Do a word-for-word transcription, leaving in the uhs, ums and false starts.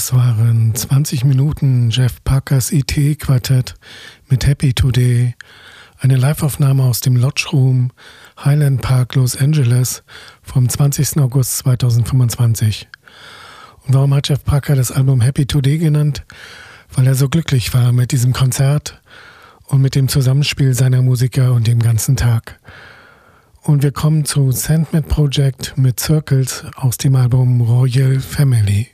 Das waren zwanzig Minuten Jeff Parkers E T-Quartett mit Happy Today, eine Live-Aufnahme aus dem Lodge Room, Highland Park, Los Angeles vom zwanzigsten August zweitausendfünfundzwanzig. Und warum hat Jeff Parker das Album Happy Today genannt? Weil er so glücklich war mit diesem Konzert und mit dem Zusammenspiel seiner Musiker und dem ganzen Tag. Und wir kommen zu Sandman Project mit Circles aus dem Album Royal Family.